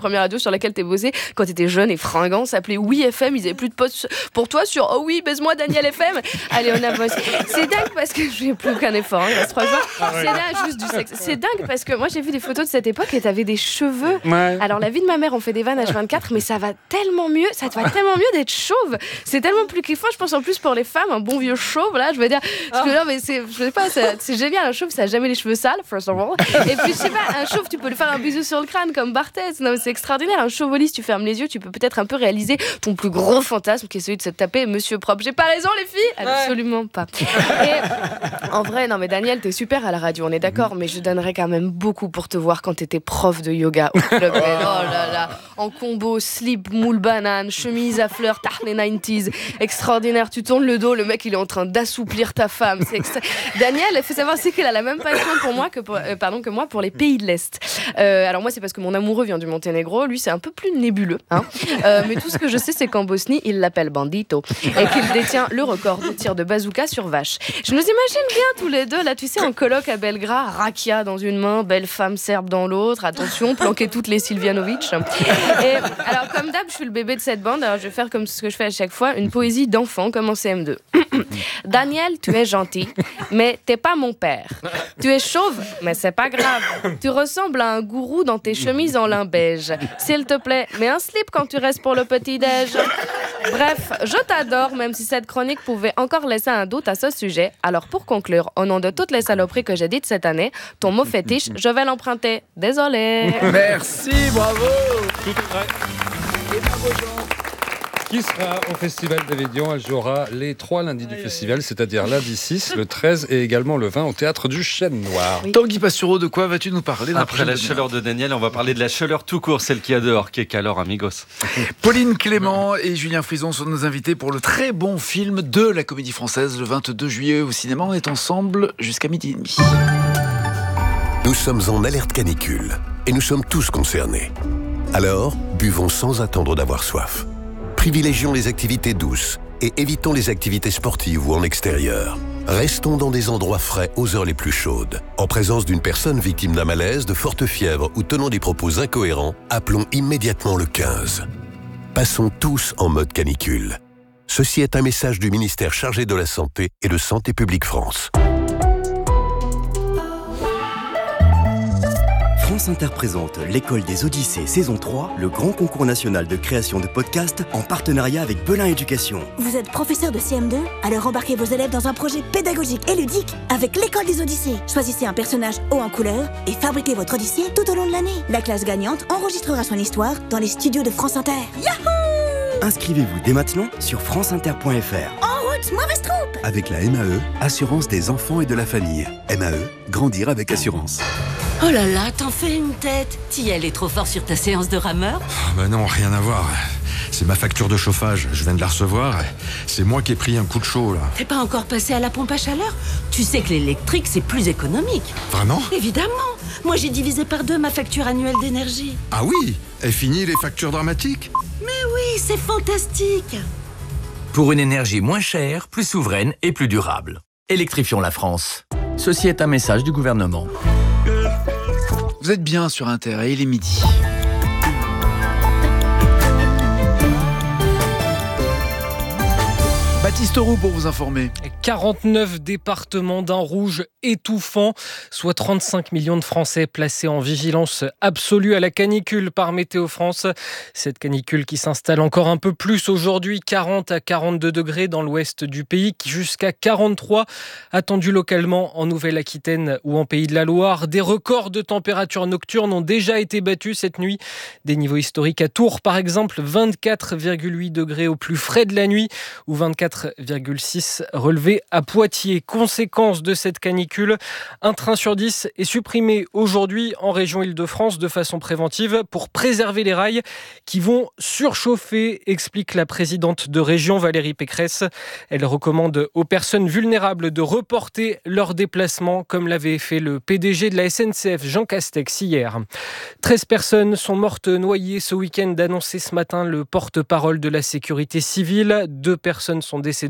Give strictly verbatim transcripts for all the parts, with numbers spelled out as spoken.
première radio sur laquelle t'es bossé quand t'étais jeune et fringant s'appelait Oui F M. Ils avaient plus de potes pour toi sur Oh oui, baise-moi Daniel F M. Allez, on a bossé. C'est dingue parce que je fais plus aucun effort. Hein, il reste trois jours. Ah ouais. C'est dingue, juste du sexe. C'est dingue parce que moi j'ai vu des photos de cette époque et t'avais des cheveux. Ouais. Alors la vie de ma mère, on fait des vannes H vingt-quatre, mais ça va tellement mieux. Ça te va tellement mieux d'être chauve. C'est tellement plus kiffant. Je pense en plus pour les femmes, un bon vieux chauve là. Je veux dire, oh. je veux dire mais c'est, je sais pas, c'est, c'est génial. Un chauve, ça a jamais les cheveux sales, first of all. Et puis je sais pas, un chauve, tu peux lui faire un bisou sur le crâne comme Barthez. Non, mais c'est extraordinaire. Un chauve au lit, si tu fermes les yeux, tu peux peut-être un peu réaliser ton plus gros fantasme qui est celui de se taper Monsieur Propre. J'ai pas raison, les filles ? Absolument ouais. pas. Et en vrai, non, mais Daniel, t'es super à la radio, on est d'accord, mais je donnerais quand même beaucoup pour te voir quand t'étais prof de yoga au club. Oh là là, en combo, slip, moule banane, chemise à fleurs, tarte les quatre-vingt-dix, extraordinaire. Tu tournes le dos, le mec, il est en train d'assouplir ta femme. C'est extra... Daniel, il faut savoir c'est qu'elle a la même passion pour moi que, pour, euh, pardon, que moi pour les pays de l'Est. Euh, alors moi, c'est parce que mon amoureux vient du Monténégro. Lui, c'est un peu plus nébuleux. Hein. Euh, mais tout ce que je sais, c'est qu'en Bosnie, il l'appelle Bandito et qu'il détient le record de tir de bazooka sur vache. Je nous imagine bien tous les deux, là, tu sais, en coloc à Belgrade, rakia dans une main, belle femme serbe dans l'autre. Attention, planquer toutes les Silvianovic. Et alors, comme d'hab, je suis le bébé de cette bande. Alors, je vais faire comme ce que je fais à chaque fois, une poésie d'enfant, comme en C M deux. Daniel, tu es gentil, mais t'es pas mon père. Tu es chauve, mais c'est pas grave. Tu ressembles à un gourou dans tes chemises en lin beige. S'il te plaît, mets un slip quand tu restes pour le petit-déj. Bref, je t'adore, même si cette chronique pouvait encore laisser un doute à ce sujet. Alors pour conclure, au nom de toutes les saloperies que j'ai dites cette année, ton mot fétiche, je vais l'emprunter. Désolée. Merci, bravo. Tout est prêt. Et bravo Jean. Qui sera au Festival d'Avignon? Elle jouera les trois lundis du festival, c'est-à-dire lundi six, le treize et également le vingt au Théâtre du Chêne Noir. Oui. Tanguy Pastureau, de quoi vas-tu nous parler? Après la chaleur de Daniel, on va parler de la chaleur tout court, celle qu'il y a dehors, qui est calor, amigos. Pauline Clément et Julien Frison sont nos invités pour le très bon film de la Comédie Française, le vingt-deux juillet au cinéma. On est ensemble jusqu'à midi et demi. Nous sommes en alerte canicule et nous sommes tous concernés. Alors, buvons sans attendre d'avoir soif. Privilégions les activités douces et évitons les activités sportives ou en extérieur. Restons dans des endroits frais aux heures les plus chaudes. En présence d'une personne victime d'un malaise, de forte fièvre ou tenant des propos incohérents, appelons immédiatement le quinze. Passons tous en mode canicule. Ceci est un message du ministère chargé de la Santé et de Santé publique France. France Inter présente l'École des Odyssées saison trois, le grand concours national de création de podcasts en partenariat avec Belin Éducation. Vous êtes professeur de C M deux? Alors embarquez vos élèves dans un projet pédagogique et ludique avec l'École des Odyssées. Choisissez un personnage haut en couleur et fabriquez votre Odyssée tout au long de l'année. La classe gagnante enregistrera son histoire dans les studios de France Inter. Yahoo! Inscrivez-vous dès maintenant sur franceinter point f r. En route, mauvaise troupe! Avec la M A E, Assurance des enfants et de la famille. M A E, grandir avec assurance. Oh là là, t'en fais une tête. T'y allais trop fort sur ta séance de rameur? Oh bah non, rien à voir. C'est ma facture de chauffage, je viens de la recevoir. C'est moi qui ai pris un coup de chaud, là. T'es pas encore passé à la pompe à chaleur? Tu sais que l'électrique, c'est plus économique. Vraiment? Évidemment. Moi, j'ai divisé par deux ma facture annuelle d'énergie. Ah oui? Et fini les factures dramatiques? Mais oui, c'est fantastique. Pour une énergie moins chère, plus souveraine et plus durable. Électrifions la France. Ceci est un message du gouvernement. Vous êtes bien sur Inter et il est midi. Baptiste Roux pour vous informer. quarante-neuf départements d'un rouge étouffant, soit trente-cinq millions de Français placés en vigilance absolue à la canicule par Météo France. Cette canicule qui s'installe encore un peu plus aujourd'hui, quarante à quarante-deux degrés dans l'ouest du pays, jusqu'à quarante-trois attendus localement en Nouvelle-Aquitaine ou en Pays de la Loire. Des records de température nocturne ont déjà été battus cette nuit. Des niveaux historiques à Tours par exemple, vingt-quatre virgule huit degrés au plus frais de la nuit ou vingt-quatre virgule six relevés à Poitiers. Conséquence de cette canicule, un train sur dix est supprimé aujourd'hui en région Île-de-France de façon préventive pour préserver les rails qui vont surchauffer, explique la présidente de région Valérie Pécresse. Elle recommande aux personnes vulnérables de reporter leurs déplacements comme l'avait fait le P D G de la S N C F Jean Castex hier. treize personnes sont mortes noyées ce week-end, annoncé ce matin le porte-parole de la sécurité civile. Deux personnes sont décédées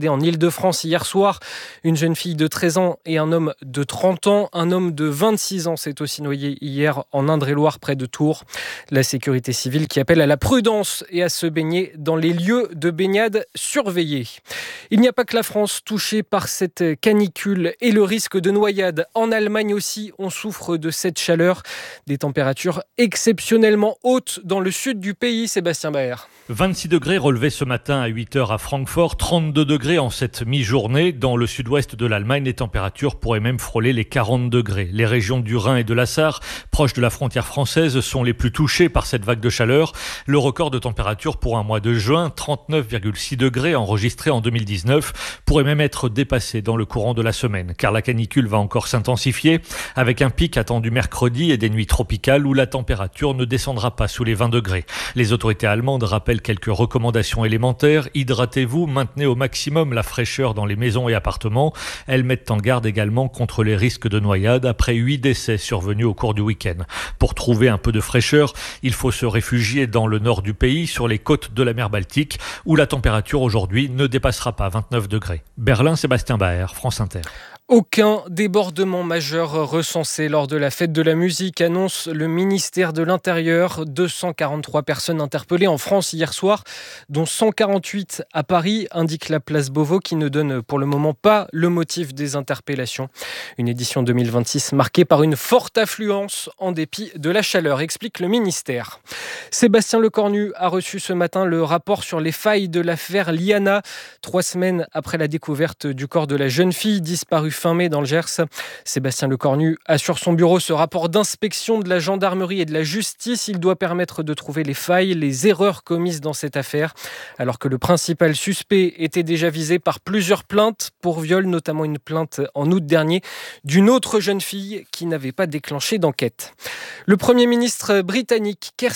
décédés en Île-de-France hier soir. Une jeune fille de treize ans et un homme de trente ans. Un homme de vingt-six ans s'est aussi noyé hier en Indre-et-Loire près de Tours. La sécurité civile qui appelle à la prudence et à se baigner dans les lieux de baignade surveillés. Il n'y a pas que la France touchée par cette canicule et le risque de noyade. En Allemagne aussi, on souffre de cette chaleur. Des températures exceptionnellement hautes dans le sud du pays, Sébastien Baer. vingt-six degrés relevés ce matin à huit heures à Francfort, trente-deux degrés en cette mi-journée. Dans le sud-ouest de l'Allemagne, les températures pourraient même frôler les quarante degrés. Les régions du Rhin et de la Sarre, proches de la frontière française, sont les plus touchées par cette vague de chaleur. Le record de température pour un mois de juin, trente-neuf virgule six degrés enregistré en deux mille dix-neuf, pourrait même être dépassé dans le courant de la semaine, car la canicule va encore s'intensifier, avec un pic attendu mercredi et des nuits tropicales où la température ne descendra pas sous les vingt degrés. Les autorités allemandes rappellent quelques recommandations élémentaires. Hydratez-vous, maintenez au maximum la fraîcheur dans les maisons et appartements. Elles mettent en garde également contre les risques de noyade après huit décès survenus au cours du week-end. Pour trouver un peu de fraîcheur, il faut se réfugier dans le nord du pays, sur les côtes de la mer Baltique, où la température aujourd'hui ne dépassera pas vingt-neuf degrés. Berlin, Sébastien Baer, France Inter. Aucun débordement majeur recensé lors de la fête de la musique, annonce le ministère de l'Intérieur. deux cent quarante-trois personnes interpellées en France hier soir, dont cent quarante-huit à Paris, indique la place Beauvau, qui ne donne pour le moment pas le motif des interpellations. Une édition deux mille vingt-six marquée par une forte affluence en dépit de la chaleur, explique le ministère. Sébastien Lecornu a reçu ce matin le rapport sur les failles de l'affaire Liana, trois semaines après la découverte du corps de la jeune fille disparue fin mai dans le Gers. Sébastien Lecornu a sur son bureau ce rapport d'inspection de la gendarmerie et de la justice. Il doit permettre de trouver les failles, les erreurs commises dans cette affaire, alors que le principal suspect était déjà visé par plusieurs plaintes pour viol, notamment une plainte en août dernier d'une autre jeune fille qui n'avait pas déclenché d'enquête. Le Premier ministre britannique Keir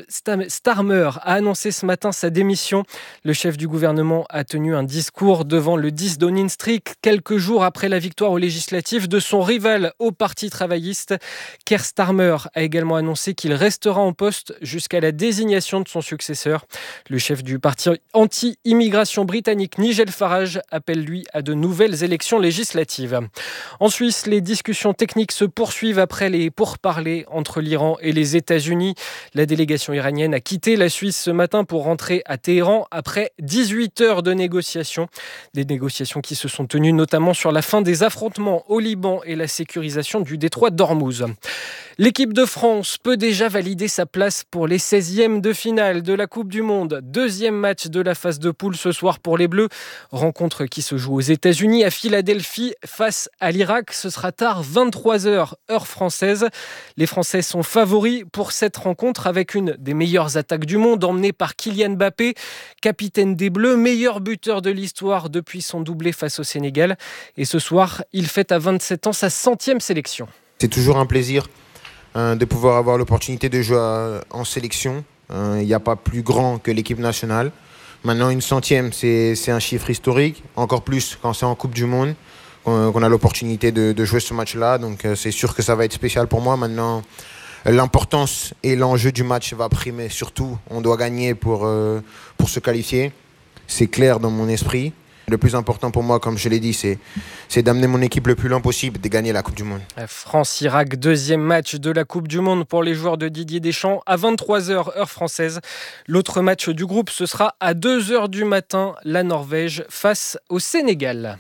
Starmer a annoncé ce matin sa démission. Le chef du gouvernement a tenu un discours devant le dix Downing Street quelques jours après la victoire aux législatives de son rival au Parti travailliste. Keir Starmer a également annoncé qu'il restera en poste jusqu'à la désignation de son successeur. Le chef du parti anti-immigration britannique Nigel Farage appelle lui à de nouvelles élections législatives. En Suisse, les discussions techniques se poursuivent après les pourparlers entre l'Iran et les États-Unis. La délégation iranienne a quitté la Suisse ce matin pour rentrer à Téhéran après dix-huit heures de négociations. Des négociations qui se sont tenues notamment sur la fin des affrontements au Liban et la sécurisation du détroit d'Ormuz. L'équipe de France peut déjà valider sa place pour les seizièmes de finale de la Coupe du Monde. Deuxième match de la phase de poule ce soir pour les Bleus. Rencontre qui se joue aux États-Unis, à Philadelphie, face à l'Irak. Ce sera tard, vingt-trois heures, heure française. Les Français sont favoris pour cette rencontre avec une des meilleures attaques du monde, emmenée par Kylian Mbappé, capitaine des Bleus, meilleur buteur de l'histoire depuis son doublé face au Sénégal. Et ce soir, il fête à vingt-sept ans sa centième sélection. C'est toujours un plaisir euh, de pouvoir avoir l'opportunité de jouer à, en sélection. Il euh, n'y a pas plus grand que l'équipe nationale. Maintenant, une centième, c'est, c'est un chiffre historique. Encore plus quand c'est en Coupe du Monde, qu'on, qu'on a l'opportunité de, de jouer ce match-là. Donc euh, c'est sûr que ça va être spécial pour moi. Maintenant, l'importance et l'enjeu du match va primer. Surtout, on doit gagner pour, euh, pour se qualifier. C'est clair dans mon esprit. Le plus important pour moi, comme je l'ai dit, c'est, c'est d'amener mon équipe le plus loin possible, de gagner la Coupe du Monde. France-Irak, deuxième match de la Coupe du Monde pour les joueurs de Didier Deschamps à vingt-trois heures, heure française. L'autre match du groupe, ce sera à deux heures du matin, la Norvège face au Sénégal.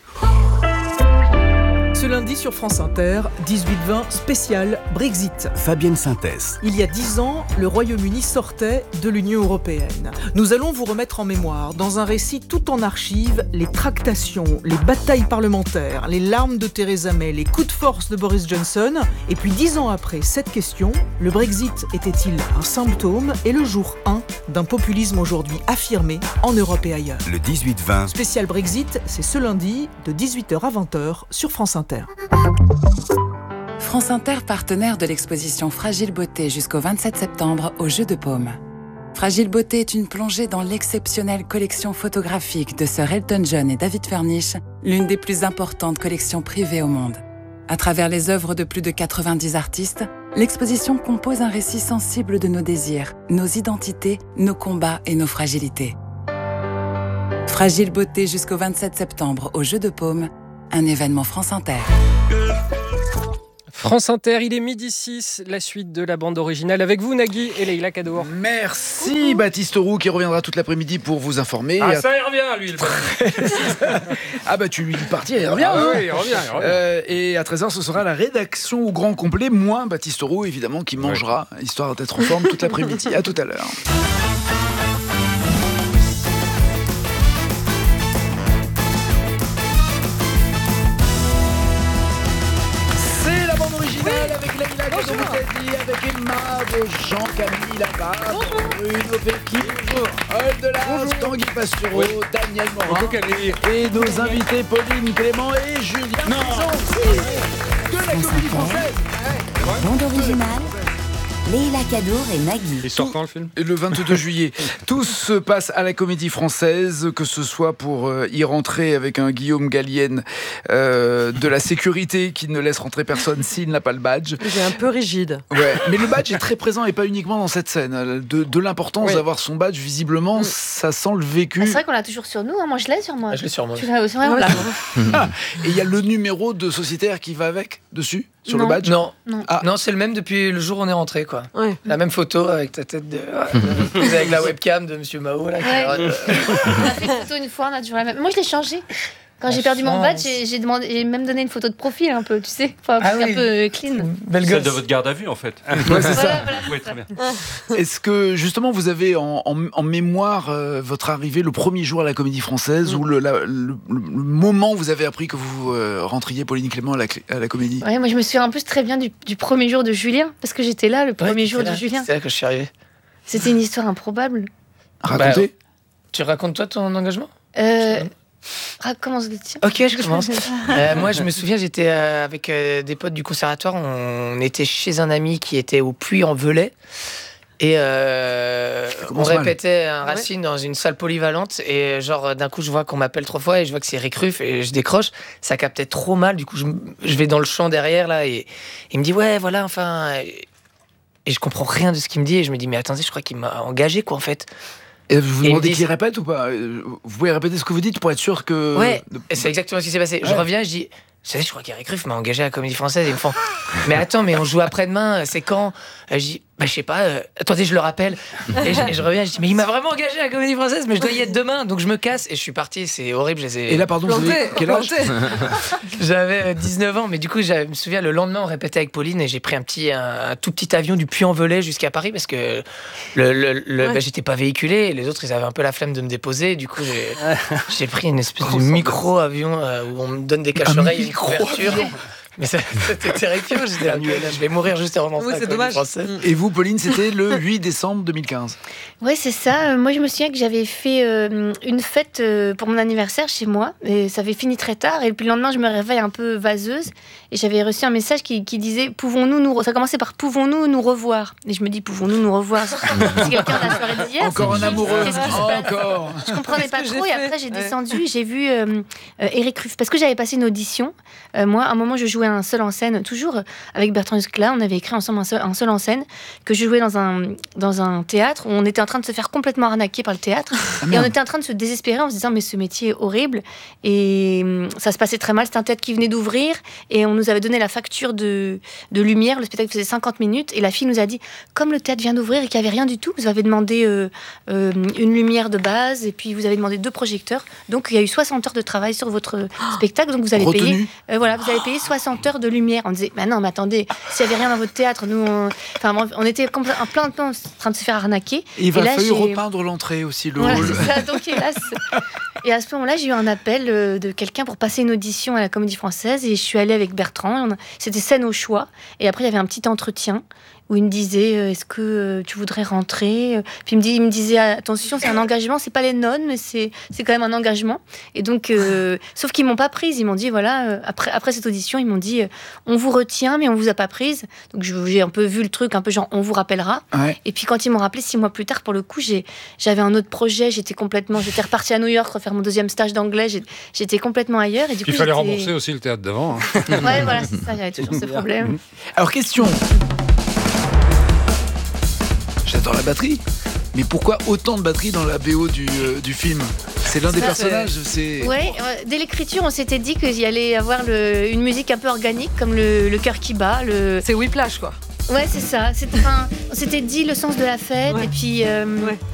Ce lundi sur France Inter, dix-huit vingt spécial Brexit. Fabienne Synthèse. Il y a dix ans, le Royaume-Uni sortait de l'Union européenne. Nous allons vous remettre en mémoire, dans un récit tout en archives, les tractations, les batailles parlementaires, les larmes de Theresa May, les coups de force de Boris Johnson. Et puis dix ans après cette question, le Brexit était-il un symptôme et le jour un d'un populisme aujourd'hui affirmé en Europe et ailleurs. Le dix-huit vingt. Spécial Brexit, c'est ce lundi de dix-huit heures à vingt heures sur France Inter. France Inter, partenaire de l'exposition Fragile Beauté jusqu'au vingt-sept septembre au Jeu de Paume. Fragile Beauté est une plongée dans l'exceptionnelle collection photographique de Sir Elton John et David Furnish, l'une des plus importantes collections privées au monde. À travers les œuvres de plus de quatre-vingt-dix artistes, l'exposition compose un récit sensible de nos désirs, nos identités, nos combats et nos fragilités. Fragile Beauté jusqu'au vingt-sept septembre au Jeu de Paume, un événement France Inter. France Inter, il est midi six, la suite de la bande originale avec vous Nagui et Leïla Kadour. Merci Ouhou. Baptiste Roux qui reviendra toute l'après-midi pour vous informer. Ah ça y revient lui le Ah bah tu lui dis partir, il revient. Ah, hein. oui, il revient, il revient. Euh, et à treize heures ce sera la rédaction au grand complet, moins Baptiste Roux évidemment qui mangera, ouais. histoire d'être en forme toute l'après-midi. À tout à l'heure. Avec Leïla Kadour, avec Emma, Jean, Camille, Labarre, Bruno Pecky, Paul Delas, Tanguy Pastureau, oui. Daniel Morin et nos invités Pauline Clément et Julien Frison de la Comédie Française. Bande originale, Leïla Kadour et Nagui. Il sort quand le film ? Le vingt-deux juillet. Tout se passe à la Comédie Française, que ce soit pour euh, y rentrer avec un Guillaume Gallienne euh, de la sécurité qui ne laisse rentrer personne s'il n'a pas le badge. J'ai un peu rigide. Ouais, mais le badge est très présent et pas uniquement dans cette scène. De, de l'importance oui. d'avoir son badge, visiblement, mm. ça sent le vécu. Ah, c'est vrai qu'on l'a toujours sur nous, hein. Moi je l'ai sur moi. Ah, je l'ai sur moi. Tu l'as aussi, ouais, on l'a. Ah, et il y a le numéro de sociétaire qui va avec, dessus, sur non. le badge. Non, non, ah. non c'est le même depuis le jour où on est rentré, quoi. Ouais. La même photo avec ta tête de, de avec la webcam de Monsieur Mao là. Ouais. De... on a fait une photo une fois, on a toujours la même. Moi je l'ai changé. Quand j'ai perdu mon badge, j'ai, j'ai, demandé, j'ai même donné une photo de profil un peu, tu sais, enfin, ah un oui. peu clean. Belle Celle de votre garde à vue en fait. Ouais, c'est ça. Voilà, voilà, oui, très bien. Est-ce que justement vous avez en, en, en mémoire euh, votre arrivée le premier jour à la Comédie Française mm. ou le, la, le, le, le moment où vous avez appris que vous euh, rentriez Pauline Clément à la, à la Comédie? Ouais, moi je me souviens en plus très bien du, du premier jour de Julien, parce que j'étais là le premier ouais, jour là. de Julien. C'est là que je suis arrivé. C'était une histoire improbable. Racontez. Bah, tu racontes toi ton engagement? Euh... Ah, commence le tien. Ok, je commence. euh, moi, je me souviens, j'étais euh, avec euh, des potes du conservatoire. On était chez un ami qui était au Puy-en-Velay. Et euh, on répétait un Racine ouais. dans une salle polyvalente. Et genre, d'un coup, je vois qu'on m'appelle trois fois et je vois que c'est Eric Ruff et je décroche. Ça captait trop mal. Du coup, je, je vais dans le champ derrière là et il me dit ouais, voilà, enfin. Et je comprends rien de ce qu'il me dit. Et je me dis, mais attendez, je crois qu'il m'a engagé, quoi, en fait. Et vous vous et demandez dit... qu'il répète ou pas? Vous pouvez répéter ce que vous dites pour être sûr que... Ouais, c'est exactement ce qui s'est passé. Ouais. Je reviens, je dis... Vous savez, je crois qu'Eric Ruff m'a engagé à la Comédie Française. Et ils me font, mais attends, mais on joue après-demain, c'est quand? Je dis, bah je sais pas, euh, attendez, je le rappelle. Et je, et je reviens, je dis, mais il m'a vraiment engagé à la Comédie Française, mais je dois y être demain. Donc je me casse et je suis parti, c'est horrible. Je les ai... Et là, pardon, vous avez quel âge? J'avais dix-neuf ans, mais du coup, je me souviens, le lendemain, on répétait avec Pauline et j'ai pris un, petit, un, un tout petit avion du Puy-en-Velay jusqu'à Paris parce que le, le, le, ouais. bah, j'étais pas véhiculé et les autres, ils avaient un peu la flemme de me déposer. Et du coup, j'ai, j'ai pris une espèce de micro-avion euh, où on me donne des cache-oreilles et une couverture. Mais ça, c'était terrifiant, j'étais là, je vais mourir juste avant d'entrer. Oui, c'est dommage. Et vous, Pauline, c'était le huit décembre deux mille quinze. Oui, c'est ça. Moi, je me souviens que j'avais fait euh, une fête euh, pour mon anniversaire chez moi. Et ça avait fini très tard. Et puis le lendemain, je me réveille un peu vaseuse. Et j'avais reçu un message qui, qui disait « Pouvons-nous nous... » Ça commençait par « Pouvons-nous nous revoir ?» Et je me dis « Pouvons-nous nous revoir ?» C'est quelqu'un de la soirée d'hier. Encore un amoureux. Encore. Je comprenais pas trop. Et après, j'ai descendu et j'ai vu euh, euh, Eric Ruff. Parce que j'avais passé une audition. Euh, moi, à un moment, je jouais un seul en scène, toujours avec Bertrand Huskla. On avait écrit ensemble un seul, un seul en scène que je jouais dans un, dans un théâtre où on était en train de se faire complètement arnaquer par le théâtre. Ah, et on était en train de se désespérer en se disant mais ce métier est horrible. Et ça se passait très mal. C'était un théâtre qui venait d'ouvrir et on nous avait donné la facture de, de lumière. Le spectacle faisait cinquante minutes et la fille nous a dit comme le théâtre vient d'ouvrir et qu'il n'y avait rien du tout, vous avez demandé euh, euh, une lumière de base et puis vous avez demandé deux projecteurs. Donc il y a eu soixante heures de travail sur votre oh, spectacle. Donc vous allez retenu. payer euh, voilà, vous allez payer soixante heures de lumière. On disait bah non mais attendez, s'il n'y avait rien dans votre théâtre, nous on, enfin, on était en plein, plein en train de se faire arnaquer. Et il va falloir j'ai... repeindre l'entrée aussi, le voilà, hall. C'est ça. Donc, hélas. Et à ce moment-là, j'ai eu un appel de quelqu'un pour passer une audition à la Comédie Française et je suis allée avec Bertrand. C'était scène au choix. Et après, il y avait un petit entretien où il me disait est-ce que tu voudrais rentrer? Puis il me, dit, il me disait attention, c'est un engagement, c'est pas les nonnes, mais c'est, c'est quand même un engagement. Et donc, euh, sauf qu'ils m'ont pas prise. Ils m'ont dit voilà, euh, après, après cette audition, ils m'ont dit euh, on vous retient, mais on vous a pas prise. Donc j'ai un peu vu le truc, un peu genre on vous rappellera. Ouais. Et puis quand ils m'ont rappelé six mois plus tard, pour le coup, j'ai, j'avais un autre projet. J'étais complètement, j'étais repartie à New York refaire mon deuxième stage d'anglais. J'ai, j'étais complètement ailleurs. Et du il coup, fallait j'étais... rembourser aussi le théâtre d'avant. Hein. Ouais, voilà, c'est ça. J'avais toujours ce problème. Alors question. J'adore la batterie, mais pourquoi autant de batterie dans la B O du, euh, du film? C'est l'un des Ça, personnages. C'est... Ouais, euh, dès l'écriture, on s'était dit qu'il y allait avoir le, une musique un peu organique, comme le, le cœur qui bat. Le... C'est Whiplash, quoi. Ouais, c'est ça. C'était, enfin, on s'était dit le sens de la fête, Ouais. et puis. Euh, Ouais.